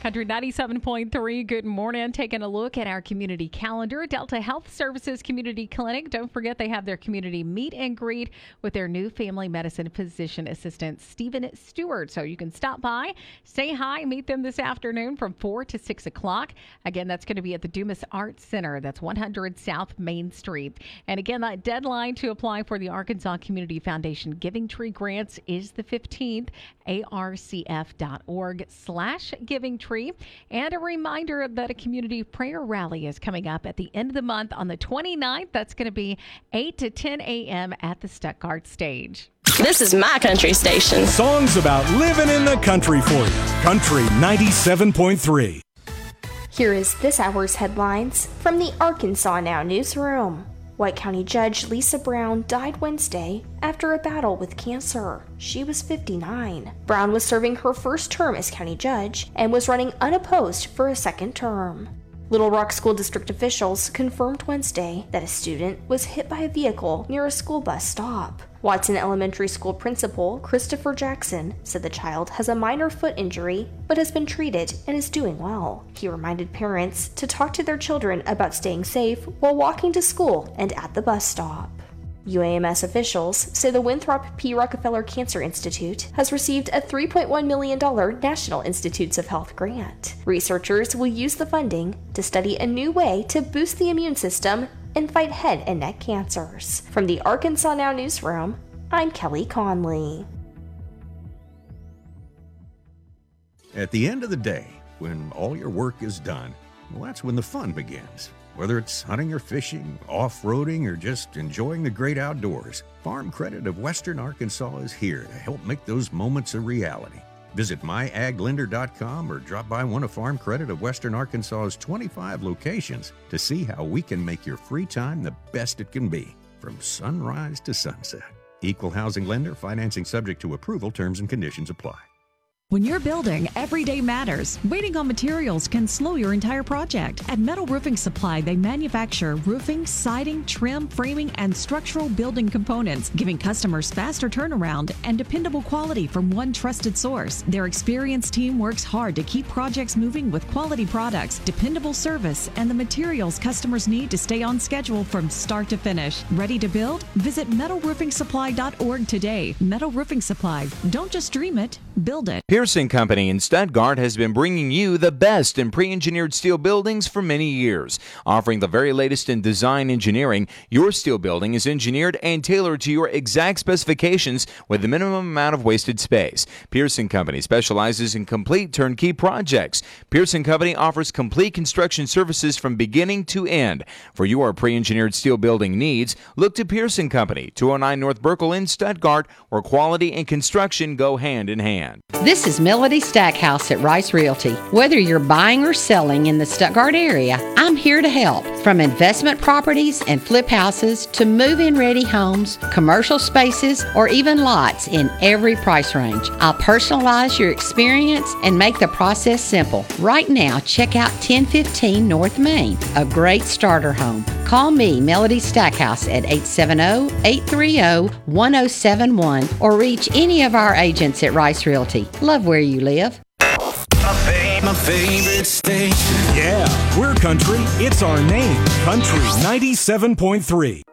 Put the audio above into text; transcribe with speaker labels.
Speaker 1: Country 97.3, good morning. Taking a look at our community calendar. Delta Health Services Community Clinic. Don't forget they have their community meet and greet with their new family medicine physician assistant, Stephen Stewart. So you can stop by, say hi, meet them this afternoon from 4 to 6 o'clock. Again, that's going to be at the Dumas Arts Center. That's 100 South Main Street. And again, that deadline to apply for the Arkansas Community Foundation Giving Tree Grants is the 15th. arcf.org/Giving Tree. And a reminder that a community prayer rally is coming up at the end of the month on the 29th. That's going to be 8 to 10 a.m. at the Stuttgart stage.
Speaker 2: This is my country station.
Speaker 3: Songs about living in the country for you. Country 97.3.
Speaker 4: Here is this hour's headlines from the Arkansas Now newsroom. White County Judge Lisa Brown died Wednesday after a battle with cancer. She was 59. Brown was serving her first term as county judge and was running unopposed for a second term. Little Rock School District officials confirmed Wednesday that a student was hit by a vehicle near a school bus stop. Watson Elementary School principal Christopher Jackson said the child has a minor foot injury but has been treated and is doing well. He reminded parents to talk to their children about staying safe while walking to school and at the bus stop. UAMS officials say the Winthrop P. Rockefeller Cancer Institute has received a $3.1 million National Institutes of Health grant. Researchers will use the funding to study a new way to boost the immune system and fight head and neck cancers. From the Arkansas Now newsroom, I'm Kelly Conley.
Speaker 5: At the end of the day, when all your work is done, well, that's when the fun begins. Whether it's hunting or fishing, off-roading, or just enjoying the great outdoors, Farm Credit of Western Arkansas is here to help make those moments a reality. Visit myaglender.com or drop by one of Farm Credit of Western Arkansas's 25 locations to see how we can make your free time the best it can be, from sunrise to sunset. Equal housing lender, financing subject to approval, terms and conditions apply.
Speaker 6: When you're building, every day matters. Waiting on materials can slow your entire project. At Metal Roofing Supply, they manufacture roofing, siding, trim, framing, and structural building components, giving customers faster turnaround and dependable quality from one trusted source. Their experienced team works hard to keep projects moving with quality products, dependable service, and the materials customers need to stay on schedule from start to finish. Ready to build? Visit metalroofingsupply.org today. Metal Roofing Supply. Don't just dream it, build it.
Speaker 7: Pearson Company in Stuttgart has been bringing you the best in pre-engineered steel buildings for many years. Offering the very latest in design engineering, your steel building is engineered and tailored to your exact specifications with the minimum amount of wasted space. Pearson Company specializes in complete turnkey projects. Pearson Company offers complete construction services from beginning to end. For your pre-engineered steel building needs, look to Pearson Company, 209 North Burkle in Stuttgart, where quality and construction go hand in hand.
Speaker 8: This is Melody Stackhouse at Rice Realty. Whether you're buying or selling in the Stuttgart area, I'm here to help. From investment properties and flip houses to move-in ready homes, commercial spaces, or even lots in every price range. I'll personalize your experience and make the process simple. Right now, check out 1015 North Main, a great starter home. Call me, Melody Stackhouse, at 870-830-1071 or reach any of our agents at Rice Realty. Love where you live.
Speaker 3: My favorite station. Yeah, we're country. It's our name. Country 97.3.